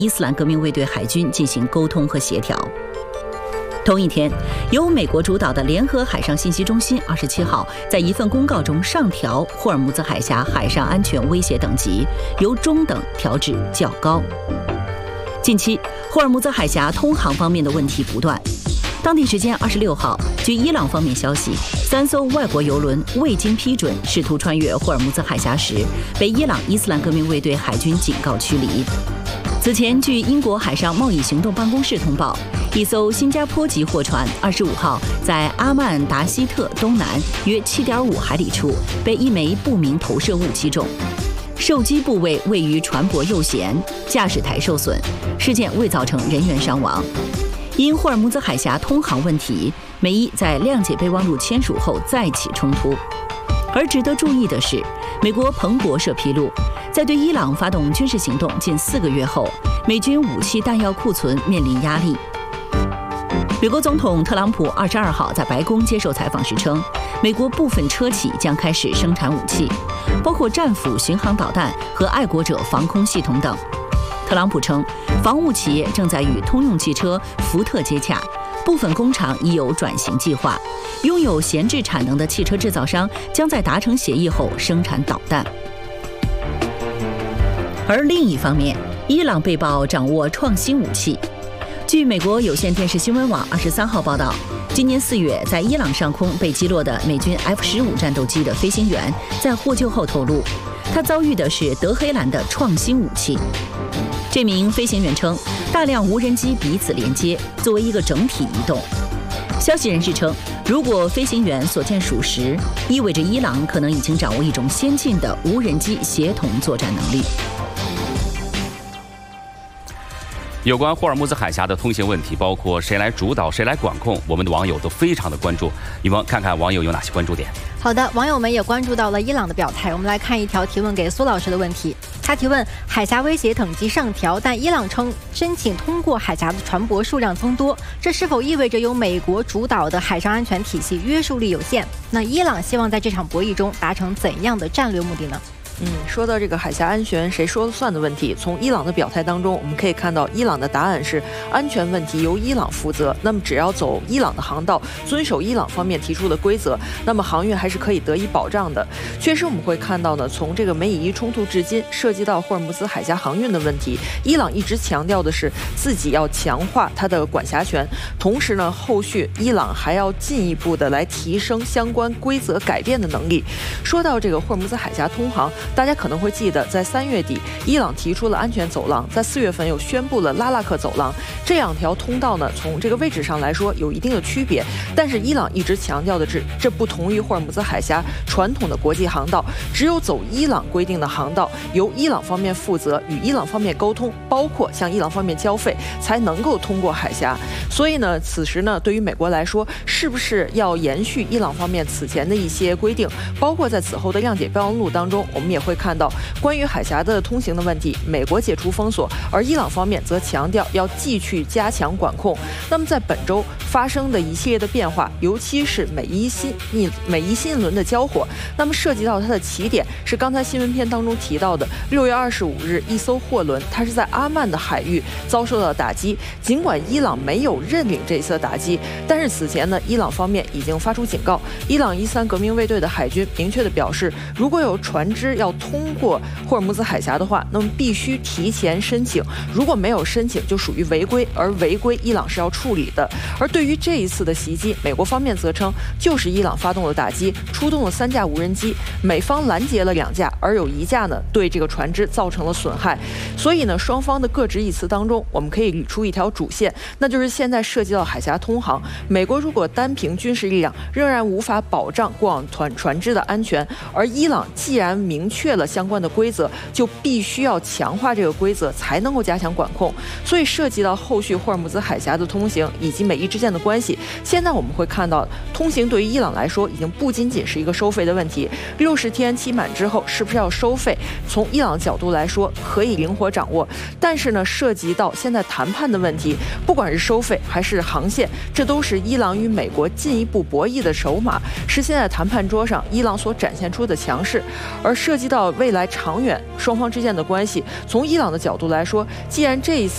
伊斯兰革命卫队海军进行沟通和协调。同一天，由美国主导的联合海上信息中心27号在一份公告中上调霍尔木兹海峡海上安全威胁等级，由中等调至较高。近期，霍尔木兹海峡通航方面的问题不断。当地时间26号，据伊朗方面消息，3艘外国油轮未经批准试图穿越霍尔木兹海峡时，被伊朗伊斯兰革命卫队海军警告驱离。此前，据英国海上贸易行动办公室通报，一艘新加坡籍货船25号在阿曼达希特东南约7.5海里处被一枚不明投射物击中，受击部位位于船舶右舷，驾驶台受损，事件未造成人员伤亡。因霍尔木兹海峡通航问题，美伊在谅解备忘录签署后再起冲突。而值得注意的是，美国彭博社披露，在对伊朗发动军事行动近4个月后，美军武器弹药库存面临压力。美国总统特朗普22号在白宫接受采访时称，美国部分车企将开始生产武器，包括战斧巡航导弹和爱国者防空系统等。特朗普称，防务企业正在与通用汽车、福特接洽，部分工厂已有转型计划，拥有闲置产能的汽车制造商将在达成协议后生产导弹。而另一方面，伊朗被曝掌握创新武器。据美国有线电视新闻网23号报道，今年4月在伊朗上空被击落的美军 F-15战斗机的飞行员在获救后透露，他遭遇的是德黑兰的创新武器。这名飞行员称，大量无人机彼此连接，作为一个整体移动。消息人士称，如果飞行员所见属实，意味着伊朗可能已经掌握一种先进的无人机协同作战能力。 有关霍尔木兹海峡的通行问题，包括谁来主导、谁来管控，我们的网友都非常的关注。你们看看网友有哪些关注点？ 好的，网友们也关注到了伊朗的表态。我们来看一条提问给苏老师的问题。他提问：海峡威胁等级上调，但伊朗称申请通过海峡的船舶数量增多，这是否意味着由美国主导的海上安全体系约束力有限？那伊朗希望在这场博弈中达成怎样的战略目的呢？ 说到这个海峡安全谁说了算的问题，从伊朗的表态当中，我们可以看到伊朗的答案是安全问题由伊朗负责。那么只要走伊朗的航道，遵守伊朗方面提出的规则，那么航运还是可以得以保障的。确实我们会看到呢，从这个美以伊冲突至今，涉及到霍尔木兹海峡航运的问题，伊朗一直强调的是自己要强化它的管辖权，同时呢，后续伊朗还要进一步的来提升相关规则改变的能力。说到这个霍尔木兹海峡通航，大家可能会记得，在3月底，伊朗提出了安全走廊，在4月份又宣布了拉拉克走廊。这2条通道呢，从这个位置上来说有一定的区别，但是伊朗一直强调的是，这不同于霍尔木兹海峡传统的国际航道，只有走伊朗规定的航道，由伊朗方面负责，与伊朗方面沟通，包括向伊朗方面交费，才能够通过海峡。所以呢，此时呢，对于美国来说，是不是要延续伊朗方面此前的一些规定，包括在此后的谅解备忘录当中，我们也会看到关于海峡的通行的问题，美国解除封锁，而伊朗方面则强调要继续加强管控。那么在本周发生的一系列的变化，尤其是美伊新一轮的交火，那么涉及到它的起点是刚才新闻片当中提到的6月25日一艘货轮，它是在阿曼的海域遭受到打击。尽管伊朗没有认领这一次打击，但是此前呢，伊朗方面已经发出警告，伊朗伊斯兰革命卫队的海军明确的表示，如果有船只要通过霍尔木兹海峡的话，那么必须提前申请，如果没有申请就属于违规，而违规伊朗是要处理的。而对于这一次的袭击，美国方面则称就是伊朗发动了打击，出动了3架无人机，美方拦截了2架，而有1架呢对这个船只造成了损害。所以呢，双方的各执一词当中，我们可以捋出一条主线，那就是现在涉及到海峡通航，美国如果单凭军事力量仍然无法保障过往船只的安全，而伊朗既然明确了相关的规则，就必须要强化这个规则，才能够加强管控。所以涉及到后续霍尔木兹海峡的通行以及美伊之间的关系，现在我们会看到，通行对于伊朗来说已经不仅仅是一个收费的问题。60天期满之后，是不是要收费？从伊朗角度来说，可以灵活掌握。但是呢，涉及到现在谈判的问题，不管是收费还是航线，这都是伊朗与美国进一步博弈的筹码，是现在谈判桌上伊朗所展现出的强势。而涉及到未来长远双方之间的关系，从伊朗的角度来说，既然这一次